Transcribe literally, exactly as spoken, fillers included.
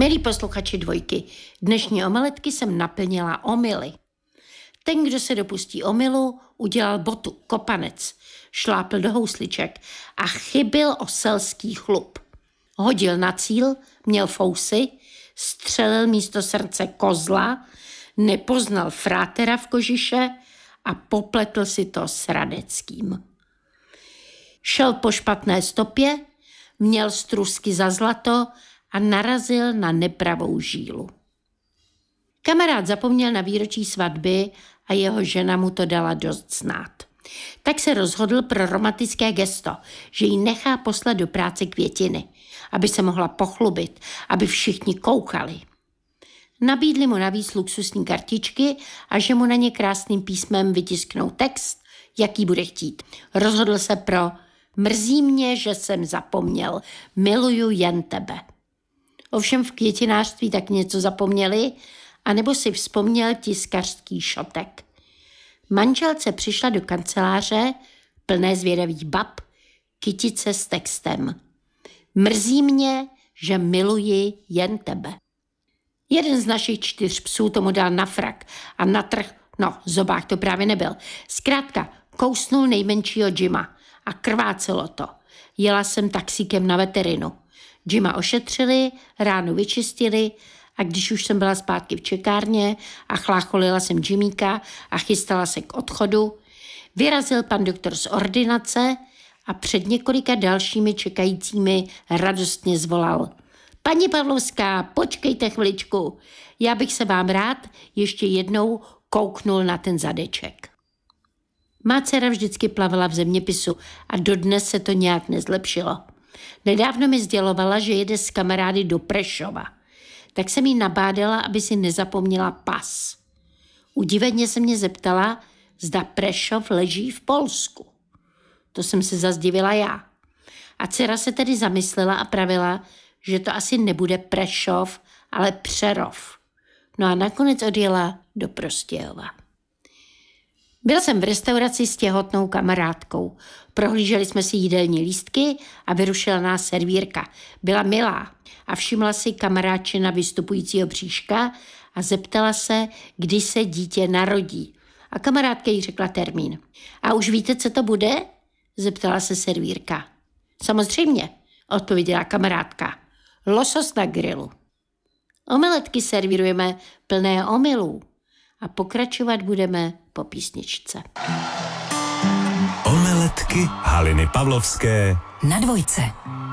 Milí posluchači Dvojky, dnešní omeletky jsem naplnila omyly. Ten, kdo se dopustí omylu, udělal botu, kopanec, šlápl do housliček a chybil o selský chlup. Hodil na cíl, měl fousy, střelil místo srdce kozla, nepoznal frátera v kožiše a popletl si to s Radeckým. Šel po špatné stopě, měl strusky za zlato a narazil na nepravou žílu. Kamarád zapomněl na výročí svatby a jeho žena mu to dala dost znát. Tak se rozhodl pro romantické gesto, že jí nechá poslat do práce květiny, aby se mohla pochlubit, aby všichni koukali. Nabídli mu navíc luxusní kartičky a že mu na ně krásným písmem vytisknou text, jaký bude chtít. Rozhodl se pro mrzí mě, že jsem zapomněl, miluju jen tebe. Ovšem v květinářství tak něco zapomněli, anebo si vzpomněl tiskařský šotek. Manželce přišla do kanceláře, plné zvědavých bab, kytice s textem. Mrzí mě, že miluji jen tebe. Jeden z našich čtyř psů tomu dal na frak a na trh, no zobák to právě nebyl. Zkrátka kousnul nejmenšího Jima a krvácelo to. Jela jsem taxíkem na veterinu. Jima ošetřili, ránu vyčistili a když už jsem byla zpátky v čekárně a chlácholila jsem Jimíka a chystala se k odchodu, vyrazil pan doktor z ordinace a před několika dalšími čekajícími radostně zvolal. Paní Pavlovská, počkejte chviličku, já bych se vám rád ještě jednou kouknul na ten zadeček. Má dcera vždycky plavala v zeměpisu a dodnes se to nějak nezlepšilo. Nedávno mi sdělovala, že jede s kamarády do Prešova. Tak jsem jí nabádala, aby si nezapomněla pas. Udiveně se mě zeptala, zda Prešov leží v Polsku. To jsem se zazdivila já. A dcera se tedy zamyslela a pravila, že to asi nebude Prešov, ale Přerov. No a nakonec odjela do Prostějova. Byl jsem v restauraci s těhotnou kamarádkou. Prohlíželi jsme si jídelní lístky a vyrušila nás servírka. Byla milá a všimla si kamarádčina vystupujícího bříška a zeptala se, kdy se dítě narodí. A kamarádka jí řekla termín. A už víte, co to bude? Zeptala se servírka. Samozřejmě, odpověděla kamarádka. Losos na grilu. Omeletky servírujeme plné omylů a pokračovat budeme po písničce. Omeletky Haliny Pavlovské na Dvojce.